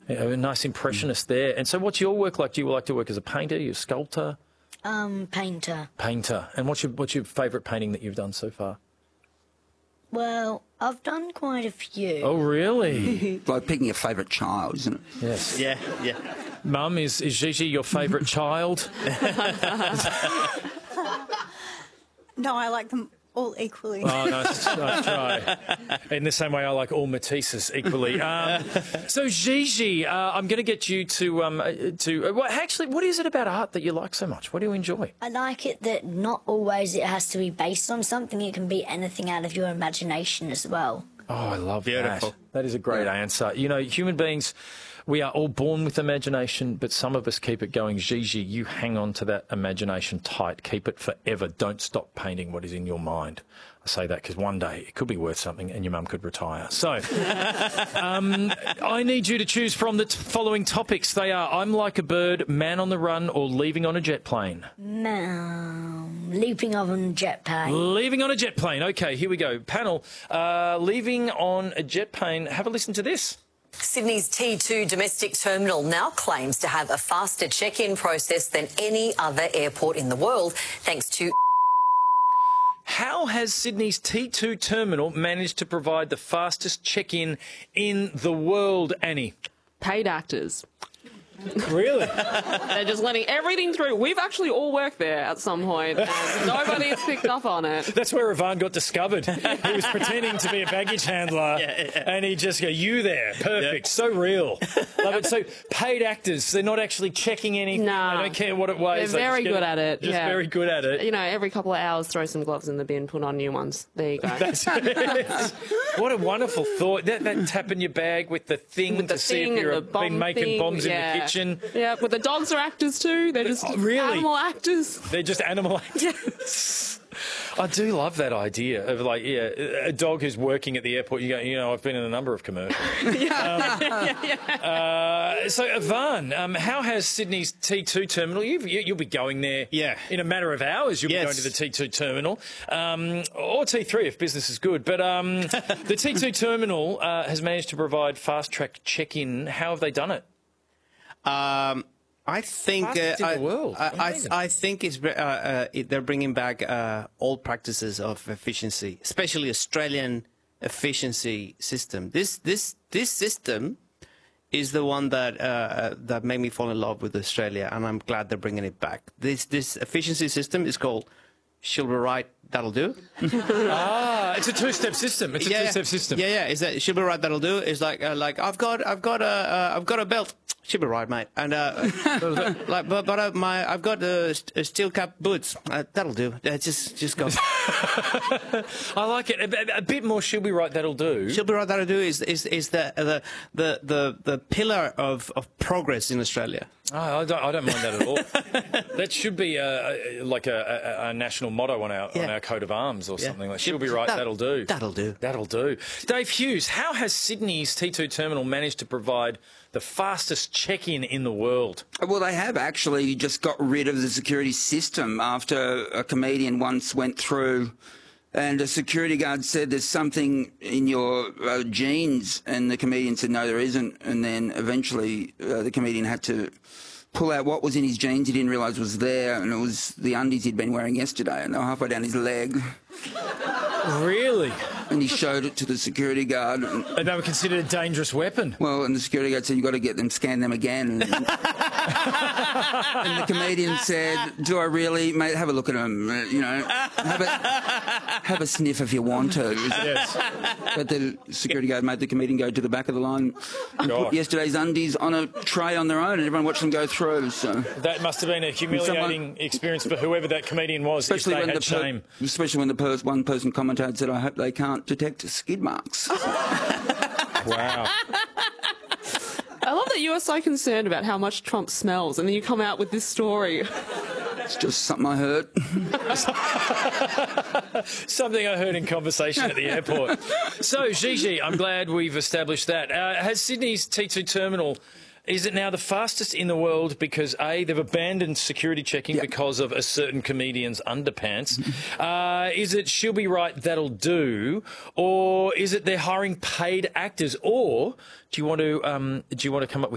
Yeah, a nice impressionist there. And so what's your work like? Do you like to work as a painter, you a sculptor? Painter. Painter. And what's your favourite painting that you've done so far? Well, I've done quite a few. Oh, really? Like picking a favourite child, isn't it? Yes. Yeah, yeah. Mum, is Gigi your favourite child? No, I like them all equally. Oh, nice try. In the same way I like all Matisses equally. So, Gigi, I'm going to get you to well, actually, what is it about art that you like so much? What do you enjoy? I like it that not always it has to be based on something. It can be anything out of your imagination as well. Oh, I love Beautiful. that. That is a great answer. You know, human beings, we are all born with imagination, but some of us keep it going. Gigi, you hang on to that imagination tight. Keep it forever. Don't stop painting what is in your mind. I say that because one day it could be worth something and your mum could retire. So I need you to choose from the following topics. They are I'm Like a Bird, Man on the Run, or Leaving on a Jet Plane. Leaping on a jet plane. Leaving on a jet plane. OK, here we go. Panel, leaving on a jet plane. Have a listen to this. Sydney's T2 domestic terminal now claims to have a faster check-in process than any other airport in the world, thanks to... How has Sydney's T2 terminal managed to provide the fastest check-in in the world, Annie? Paid actors. Really? They're just letting everything through. We've actually all worked there at some point, and nobody's picked up on it. That's where Ivan got discovered. He was pretending to be a baggage handler, and he just go, you there, perfect, so real. Love it. So paid actors, they're not actually checking anything. Nah. They don't care what it weighs. They're very good at it. Just very good at it. You know, every couple of hours, throw some gloves in the bin, put on new ones. There you go. That's it. What a wonderful thought. That tap in your bag with the thing With the to see thing if you're and the bomb been making thing, bombs in yeah. the kitchen. Yeah, but the dogs are actors too. They're just really? animal actors. They're just animal actors. I do love that idea of, like, a dog who's working at the airport. You go, you know, I've been in a number of commercials. So, Ivan, how has Sydney's T2 terminal? You'll be going there in a matter of hours. You'll be going to the T2 terminal, or T3 if business is good. But the T2 terminal has managed to provide fast-track check-in. How have they done it? I think in the world. I think it's they're bringing back old practices of efficiency, especially Australian efficiency system. This system is the one that made me fall in love with Australia, and I'm glad they're bringing it back. This efficiency system is called "She'll be right, that'll do." It's a two-step system. It's a two-step system. Yeah. Is that "She'll be right, that'll do"? It's like I've got a belt. She'll be right, mate. And I've got steel cap boots. That'll do. Just go. I like it. A bit more. She'll be right. That'll do. She'll be right. That'll do is the pillar of progress in Australia. Oh, I don't mind that at all. That should be like a national motto on our coat of arms or something. Like, she'll be right. That'll do. That'll do. That'll do. Dave Hughes, how has Sydney's T2 terminal managed to provide the fastest check-in in the world? Well, they have actually just got rid of the security system after a comedian once went through and a security guard said there's something in your jeans, and the comedian said no, there isn't, and then eventually the comedian had to pull out what was in his jeans he didn't realise was there, and it was the undies he'd been wearing yesterday, and they were halfway down his leg. Really? And he showed it to the security guard. And they were considered a dangerous weapon. Well, and the security guard said, you've got to get them, scan them again. And the comedian said, do I really? Mate, have a look at them, you know. Have a sniff if you want to. Yes. But the security guard made the comedian go to the back of the line and put yesterday's undies on a tray on their own, and everyone watched them go through. So that must have been a humiliating experience for whoever that comedian was, especially if they when had shame. Especially when one person commentated said, I hope they can't detect skid marks. Wow. I love that you are so concerned about how much Trump smells, and then you come out with this story. It's just something I heard. Something I heard in conversation at the airport. So, Gigi, I'm glad we've established that. Has Sydney's T2 terminal, is it now the fastest in the world because, A, they've abandoned security checking because of a certain comedian's underpants? Is it she'll be right, that'll do? Or is it they're hiring paid actors? Or do you want to come up with